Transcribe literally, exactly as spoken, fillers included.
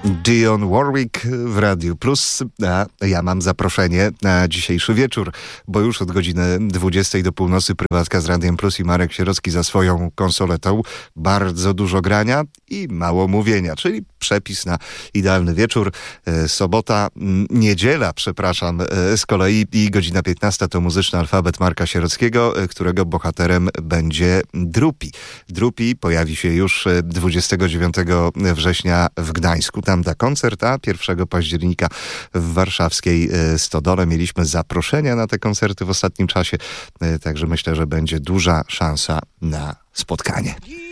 Dionne Warwick w Radiu Plus, a ja mam zaproszenie na dzisiejszy wieczór, bo już od godziny dwudziestej do północy prywatka z Radiem Plus i Marek Sierocki za swoją konsoletą. Bardzo dużo grania i mało mówienia, czyli przepis na idealny wieczór. Sobota, niedziela, przepraszam, z kolei i godzina piętnasta to muzyczny alfabet Marka Sierockiego, którego bohaterem będzie Drupi. Drupi pojawi się już dwudziestego dziewiątego września w Gdańsku. Tam da koncert, a pierwszego października w warszawskiej Stodole. Mieliśmy zaproszenia na te koncerty w ostatnim czasie, także myślę, że będzie duża szansa na spotkanie.